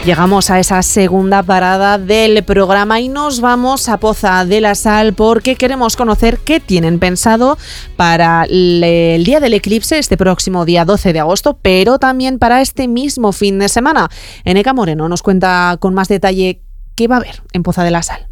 Llegamos a esa segunda parada del programa y nos vamos a Poza de la Sal porque queremos conocer qué tienen pensado para el día del eclipse, este próximo día 12 de agosto, pero también para este mismo fin de semana. Eneca Moreno nos cuenta con más detalle qué va a haber en Poza de la Sal.